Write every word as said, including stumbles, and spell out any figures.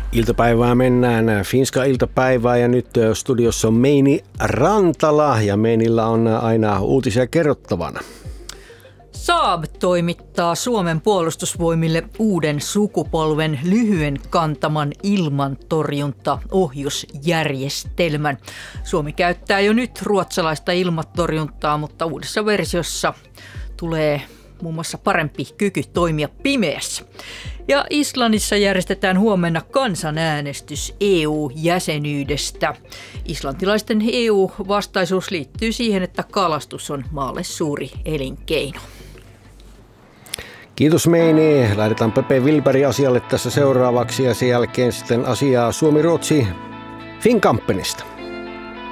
Iltapäivää mennään, Finska iltapäivää ja nyt studiossa on Meini Rantala ja Meinillä on aina uutisia kerrottavana. Saab toimittaa Suomen puolustusvoimille uuden sukupolven lyhyen kantaman ilmantorjuntaohjusjärjestelmän. Suomi käyttää jo nyt ruotsalaista ilmatorjuntaa, mutta uudessa versiossa tulee muun muassa parempi kyky toimia pimeässä. Ja Islannissa järjestetään huomenna kansanäänestys E U-jäsenyydestä. Islantilaisten E U-vastaisuus liittyy siihen, että kalastus on maalle suuri elinkeino. Kiitos Meini. Lähdetään Pepe Wilberg asialle tässä seuraavaksi ja sen jälkeen sitten asiaa Suomi-Ruotsi Finnkampenista.